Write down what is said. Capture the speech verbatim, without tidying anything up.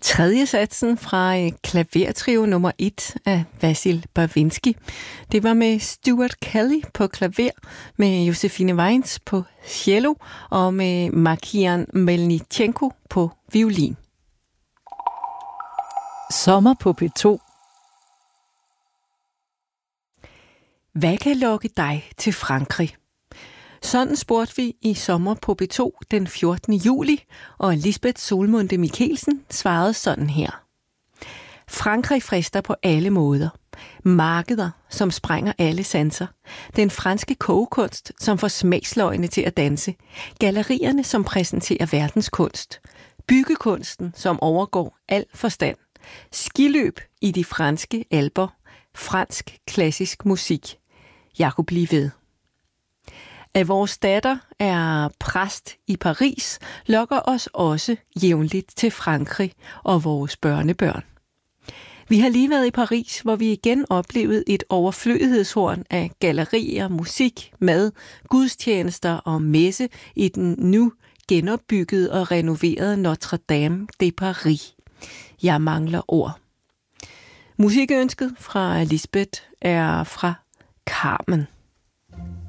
Tredje satsen fra klavertrio nummer et af Vasil Bavinski. Det var med Stuart Kelly på klaver, med Josefine Weins på cello og med Makian Melnichenko på violin. Sommer på P to. Hvad kan lokke dig til Frankrig? Sådan spurgte vi i Sommer på P to den fjortende juli, og Lisbeth Solmunde Mikkelsen svarede sådan her. Frankrig frister på alle måder. Markeder, som sprænger alle sanser. Den franske kogekunst, som får smagsløgene til at danse. Gallerierne, som præsenterer verdenskunst. Byggekunsten, som overgår al forstand. Skiløb i de franske alper. Fransk klassisk musik. Jeg kunne blive ved. At vores datter er præst i Paris, lokker os også jævnligt til Frankrig og vores børnebørn. Vi har lige været i Paris, hvor vi igen oplevede et overflødighedshorn af gallerier, musik, mad, gudstjenester og messe i den nu genopbyggede og renoverede Notre Dame de Paris. Jeg mangler ord. Musikønsket fra Lisbeth er fra Carmen.